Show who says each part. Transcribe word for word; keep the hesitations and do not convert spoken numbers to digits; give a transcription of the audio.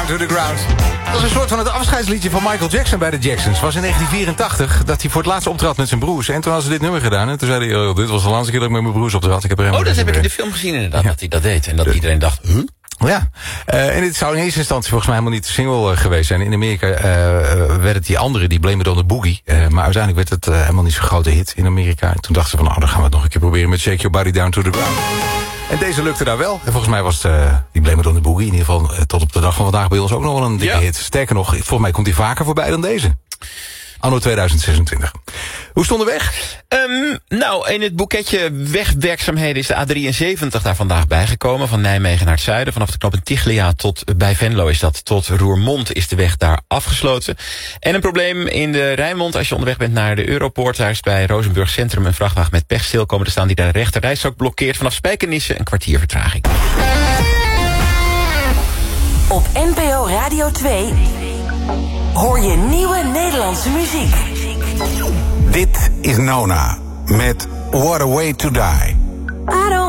Speaker 1: Down to the Ground. Dat was een soort van het afscheidsliedje van Michael Jackson bij de Jacksons. Het was in negentien vierentachtig dat hij voor het laatst optrad met zijn broers. En toen hadden ze dit nummer gedaan. En toen zei hij, oh, dit was de laatste keer dat ik met mijn broers optrad. Ik heb er helemaal
Speaker 2: oh, dat heb ik in
Speaker 1: meer.
Speaker 2: de film gezien inderdaad, ja. dat hij dat deed. En dat
Speaker 1: de...
Speaker 2: iedereen dacht, huh?
Speaker 1: Ja, uh, en dit zou in eerste instantie volgens mij helemaal niet de single uh, geweest zijn. In Amerika uh, werd het die andere, die Blame It on the Boogie. Uh, maar uiteindelijk werd het uh, helemaal niet zo'n grote hit in Amerika. En toen dachten ze van, nou, dan gaan we het nog een keer proberen met Shake Your Body Down to the Ground. En deze lukte daar wel. En volgens mij was het, uh, die Blame It on the Boogie in ieder geval uh, tot op de dag van vandaag bij ons ook nog wel een dikke ja. hit. Sterker nog, volgens mij komt die vaker voorbij dan deze. Anno tweeduizend zesentwintig. Hoe stond de weg?
Speaker 2: Um, nou, in het boeketje wegwerkzaamheden is de A drieënzeventig daar vandaag bijgekomen. Van Nijmegen naar het zuiden. Vanaf de knooppunt Tiglia tot bij Venlo is dat. Tot Roermond is de weg daar afgesloten. En een probleem in de Rijnmond als je onderweg bent naar de Europoort. Daar is bij Rozenburg Centrum een vrachtwagen met pech stil komen te staan die daar de rechter rijstrook blokkeert. Vanaf Spijkenisse een kwartier vertraging.
Speaker 3: Op N P O Radio twee hoor je nieuwe Nederlandse muziek.
Speaker 4: Dit is Nona met What a Way to Die.